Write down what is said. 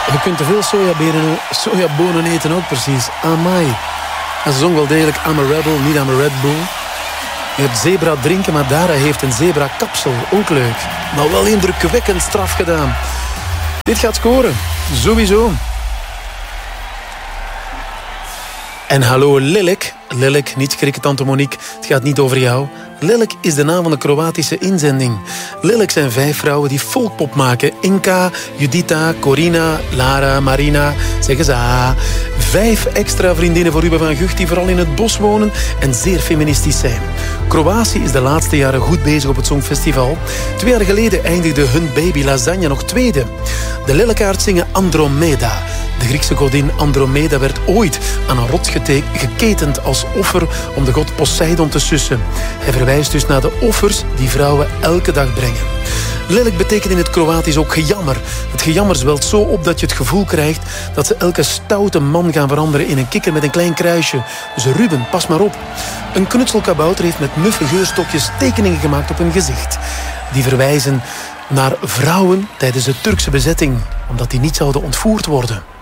Je kunt te veel sojabonen eten ook precies. Amai. En ze zong wel degelijk I'm a rebel, niet I'm a Red Bull. Je hebt zebra drinken, maar Dara heeft een zebra kapsel. Ook leuk. Maar wel indrukwekkend straf gedaan. Dit gaat scoren. Sowieso. En hallo Lilik. Lilik, niet schrikken tante Monique. Het gaat niet over jou. Lilik is de naam van de Kroatische inzending. Lilik zijn 5 vrouwen die folkpop maken. Inka, Judita, Corina, Lara, Marina. Zeggen ze 5 extra vriendinnen voor Ruben van Gucht die vooral in het bos wonen en zeer feministisch zijn. Kroatië is de laatste jaren goed bezig op het Songfestival. 2 jaar geleden eindigde hun baby Lasagne nog tweede. De Lillekaards zingen Andromeda. De Griekse godin Andromeda werd ooit aan een rots geketend als offer om de god Poseidon te sussen. Hij verwijst dus naar de offers die vrouwen elke dag brengen. Lilik betekent in het Kroatisch ook gejammer. Het gejammer zwelt zo op dat je het gevoel krijgt dat ze elke stoute man gaan veranderen in een kikker met een klein kruisje. Dus Ruben, pas maar op. Een knutselkabouter heeft met muffe geurstokjes tekeningen gemaakt op hun gezicht. Die verwijzen naar vrouwen tijdens de Turkse bezetting, omdat die niet zouden ontvoerd worden.